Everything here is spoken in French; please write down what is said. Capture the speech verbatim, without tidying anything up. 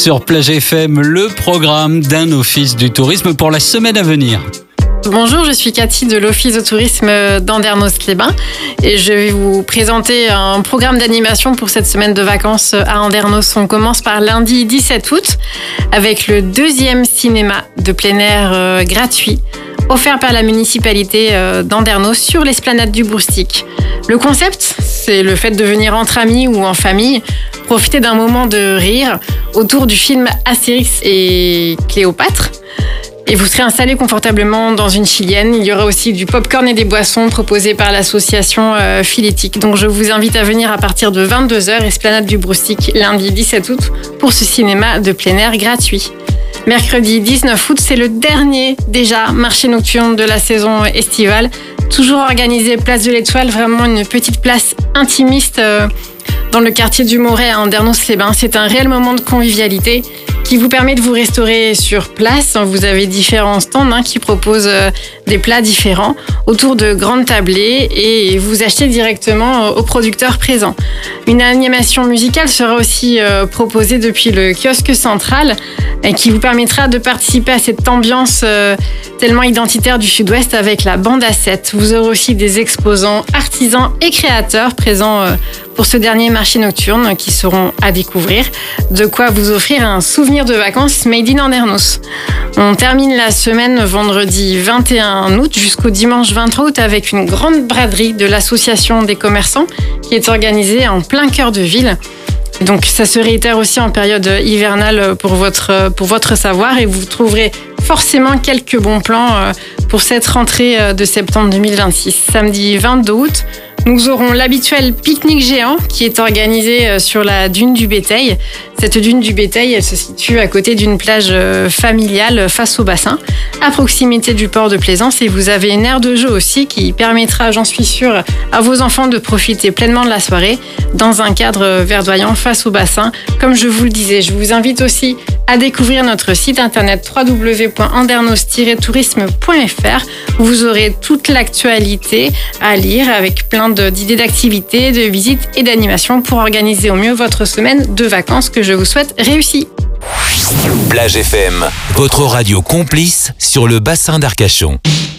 sur Plage F M, le programme d'un office du tourisme pour la semaine à venir. Bonjour, je suis Cathy de l'Office de tourisme d'Andernos-les-Bains et je vais vous présenter un programme d'animation pour cette semaine de vacances à Andernos. On commence par lundi dix-sept août avec le deuxième cinéma de plein air euh, gratuit offert par la municipalité euh, d'Andernos sur l'esplanade du Boustic. Le concept, c'est le fait de venir entre amis ou en famille, profiter d'un moment de rire autour du film Astérix et Cléopâtre. Et vous serez installé confortablement dans une chilienne. Il y aura aussi du popcorn et des boissons proposés par l'association euh, Philétique. Donc je vous invite à venir à partir de vingt-deux heures, esplanade du Boustic, lundi dix-sept août, pour ce cinéma de plein air gratuit. Mercredi dix-neuf août, c'est le dernier déjà marché nocturne de la saison estivale. Toujours organisé place de l'Étoile, vraiment une petite place intimiste euh, dans le quartier du Moret à Andernos-les-Bains. C'est un réel moment de convivialité qui vous permet de vous restaurer sur place. Vous avez différents stands hein, qui proposent euh, des plats différents autour de grandes tablées et vous achetez directement aux producteurs présents. Une animation musicale sera aussi euh, proposée depuis le kiosque central et qui vous permettra de participer à cette ambiance euh, tellement identitaire du Sud-Ouest avec la bande à sept. Vous aurez aussi des exposants artisans et créateurs présents euh, pour ce dernier marché nocturne qui seront à découvrir. De quoi vous offrir un souvenir de vacances made in Andernos. On termine la semaine vendredi vingt et un août jusqu'au dimanche vingt-trois août avec une grande braderie de l'association des commerçants qui est organisée en plein cœur de ville. Donc ça se réitère aussi en période hivernale pour votre, pour votre savoir et vous trouverez forcément quelques bons plans pour cette rentrée de septembre deux mille vingt-six. Samedi vingt-deux août, nous aurons l'habituel pique-nique géant qui est organisé sur la dune du Béteil. Cette dune du Béteil, elle se situe à côté d'une plage familiale face au bassin, à proximité du port de Plaisance. Et vous avez une aire de jeu aussi qui permettra, j'en suis sûre, à vos enfants de profiter pleinement de la soirée dans un cadre verdoyant face au bassin. Comme je vous le disais, je vous invite aussi à découvrir notre site internet w w w point andernos tiret tourisme point f r. Vous aurez toute l'actualité à lire avec plein d'idées d'activités, de visites et d'animations pour organiser au mieux votre semaine de vacances que je vous souhaite réussie. Plage F M, votre radio complice sur le bassin d'Arcachon.